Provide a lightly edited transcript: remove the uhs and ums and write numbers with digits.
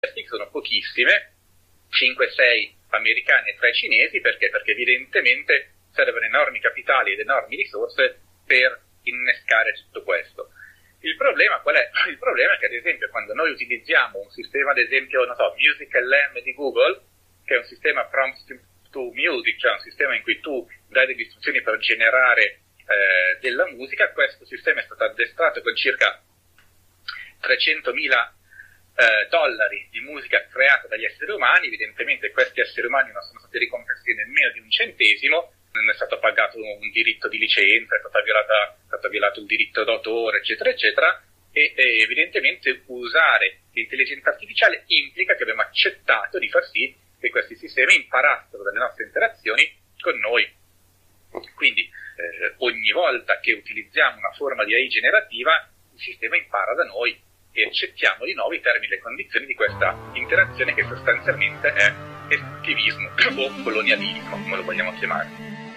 sono pochissime, 5-6 americani e 3 cinesi, perché evidentemente servono enormi capitali ed enormi risorse per innescare tutto questo. Il problema qual è? Il problema è che, ad esempio, quando noi utilizziamo un sistema, ad esempio, Music LM di Google, che è un sistema prompt to music, cioè un sistema in cui tu dai delle istruzioni per generare della musica, questo sistema è stato addestrato con circa 300.000 dollari di musica creata dagli esseri umani. Evidentemente questi esseri umani non sono stati ricompensati nemmeno di un centesimo, non è stato pagato un diritto di licenza, è stato violato il diritto d'autore, eccetera, eccetera, e evidentemente usare l'intelligenza artificiale implica che abbiamo accettato di far sì che questi sistemi imparassero dalle nostre interazioni con noi. Quindi ogni volta che utilizziamo una forma di AI generativa, il sistema impara da noi e accettiamo di nuovo i termini e le condizioni di questa interazione, che sostanzialmente è estrattivismo o colonialismo, come lo vogliamo chiamare.